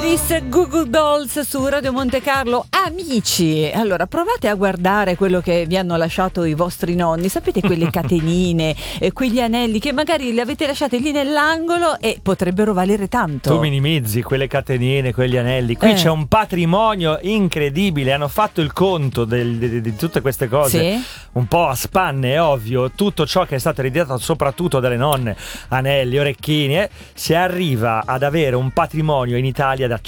Miss Google Dolls su Radio Monte Carlo. Amici, allora provate a guardare quello che vi hanno lasciato i vostri nonni. Sapete, quelle catenine, quegli anelli che magari li avete lasciati lì nell'angolo e potrebbero valere tanto. Tu minimizzi quelle catenine, quegli anelli. Qui c'è un patrimonio incredibile. Hanno fatto il conto di tutte queste cose. Sì. Un po' a spanne, è ovvio. Tutto ciò che è stato ereditato soprattutto dalle nonne, anelli, orecchini, si arriva ad avere un patrimonio in Italia da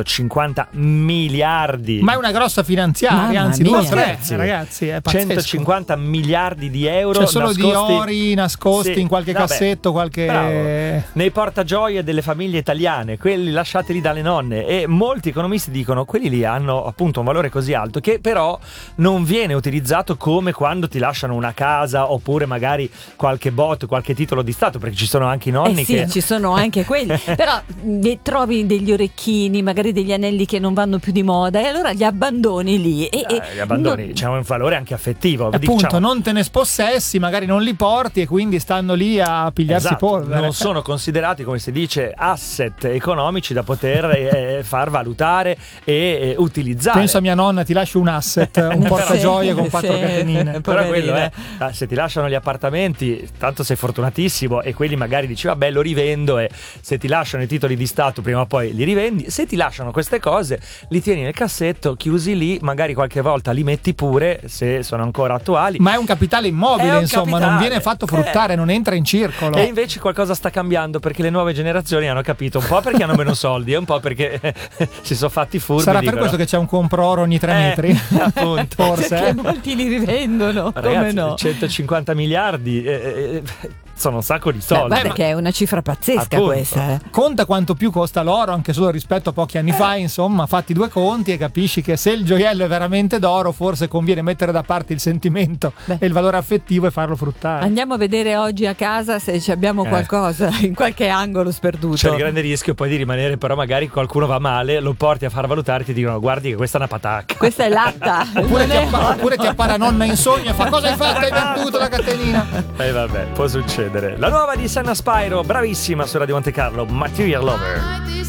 150 miliardi. Ma è una grossa finanziaria, anzi 2 o 3, ragazzi, è pazzesco. 150 miliardi di euro. C'è solo nascosti, di ori nascosti in qualche cassetto, qualche... Bravo. Nei portagioie delle famiglie italiane, quelli lasciati lì dalle nonne. E molti economisti dicono quelli lì hanno appunto un valore così alto che però non viene utilizzato come quando ti lasciano una casa oppure magari qualche botto, qualche titolo di Stato, perché ci sono anche i nonni sì, che... ci sono anche quelli. Però trovi degli orecchini, magari degli anelli che non vanno più di moda, e allora li abbandoni lì. Li abbandoni, c'è un valore anche affettivo. Appunto, diciamo. non te ne spossessi, magari non li porti e quindi stanno lì a pigliarsi polvere. Non sono considerati, come si dice, asset economici da poter far valutare e utilizzare. Penso a mia nonna, ti lascio un asset, un portagioie con 4 catenine. Però quello è, se ti lasciano gli appartamenti, tanto sei fortunatissimo, e quelli magari dici vabbè lo rivendo, e se ti lasciano i titoli di Stato prima o poi li rivendi. Se ti lasciano queste cose li tieni nel cassetto, chiusi lì, magari qualche volta li metti pure se sono ancora attuali. Ma è un capitale immobile, insomma, non viene fatto fruttare, non entra in circolo. E invece qualcosa sta cambiando, perché le nuove generazioni hanno capito, un po' perché hanno meno soldi e un po' perché si sono fatti furbi. Sarà per questo che c'è un compro-oro ogni 3 metri? Appunto. Forse. Perché molti li rivendono. Ragazzi, come no? 150 miliardi sono un sacco di soldi. Guarda che è una cifra pazzesca, appunto, questa. Conta quanto più costa l'oro, anche solo rispetto a pochi anni fa, insomma, fatti 2 conti e capisci che se il gioiello è veramente d'oro, forse conviene mettere da parte il sentimento e il valore affettivo e farlo fruttare. Andiamo a vedere oggi a casa se ci abbiamo qualcosa in qualche angolo sperduto. C'è il grande rischio poi di rimanere, però magari qualcuno va male, lo porti a far valutare e ti dicono guardi che questa è una patacca. Questa è latta. Oppure ti appara nonna in sogno e fa cosa hai fatto? Hai venduto la catenina. Vabbè, può succedere. La nuova di Sanna Spyro, bravissima su Radio Monte Carlo, Material Lover.